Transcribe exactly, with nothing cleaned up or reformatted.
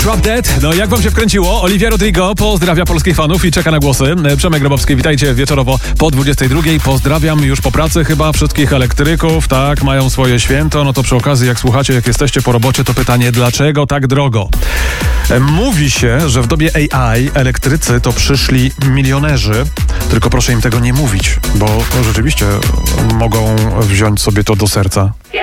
Drop Dead. No jak wam się wkręciło? Olivia Rodrigo pozdrawia polskich fanów i czeka na głosy. Przemek Grabowski, witajcie wieczorowo po dwudziestej drugiej. Pozdrawiam już po pracy chyba wszystkich elektryków. Tak, mają swoje święto. No to przy okazji, jak słuchacie, jak jesteście po robocie, to pytanie, dlaczego tak drogo? Mówi się, że w dobie A I elektrycy to przyszli milionerzy. Tylko proszę im tego nie mówić, bo rzeczywiście mogą wziąć sobie to do serca.